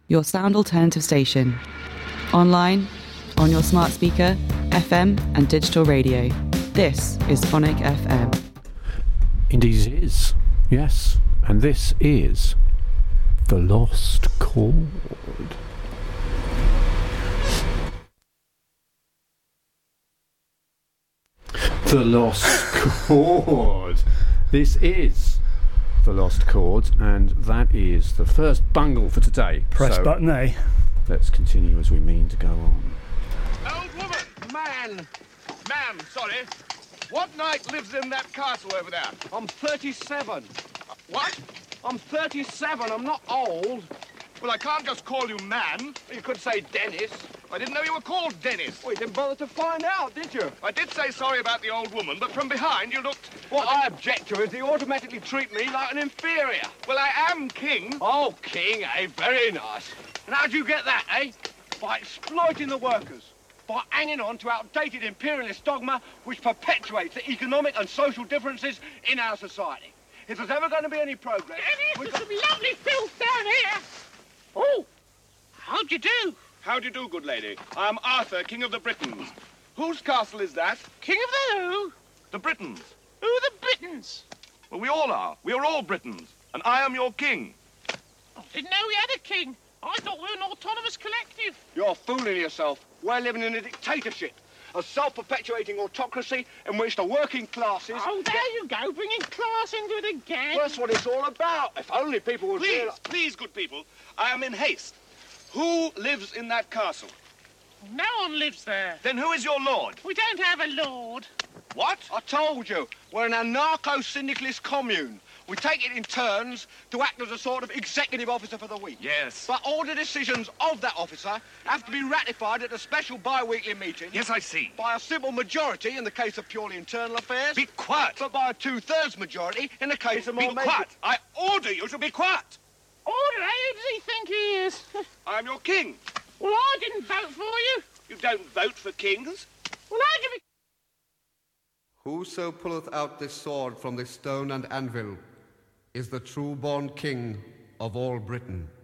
your sound alternative station. Online, on your smart speaker, FM and digital radio. This is Phonic FM. Indeed it is, yes. And this is The Lost Chord. The Lost Chord. This is The Lost Chord, and that is the first bungle for today. Press button A. Let's continue as we mean to go on. Old woman! Man, sorry. What knight lives in that castle over there? I'm 37. What? I'm 37, I'm not old. Well, I can't just call you man. You could say Dennis. I didn't know you were called Dennis. Well, you didn't bother to find out, did you? I did say sorry about the old woman, but from behind you looked... What I object to is you automatically treat me like an inferior. Well, I am king. Oh, king, eh? Very nice. And how'd you get that, eh? By exploiting the workers. By hanging on to outdated imperialist dogma which perpetuates the economic and social differences in our society. If there's ever going to be any progress... Dennis, there's some lovely filth down here. Oh, how'd you do? How do you do, good lady? I am Arthur, King of the Britons. Whose castle is that? King of the who? The Britons. Who are the Britons? Well, we all are. We are all Britons. And I am your king. I didn't know we had a king. I thought we were an autonomous collective. You're fooling yourself. We're living in a dictatorship. A self-perpetuating autocracy in which the working classes... Oh, there you go, bringing class into it again. Well, that's what it's all about. If only people would Please, realise... please, good people. I am in haste. Who lives in that castle? No one lives there. Then who is your lord? We don't have a lord. What? I told you, we're an anarcho-syndicalist commune. We take it in turns to act as a sort of executive officer for the week. Yes. But all the decisions of that officer have to be ratified at a special bi-weekly meeting. Yes, I see. By a simple majority in the case of purely internal affairs. Be quiet. But by a two-thirds majority in the case of more Be quiet. I order you to be quiet. Order, who does he think he is? I am your king. Well, I didn't vote for you. You don't vote for kings. Well, how do we... Whoso pulleth out this sword from this stone and anvil is the true-born king of all Britain.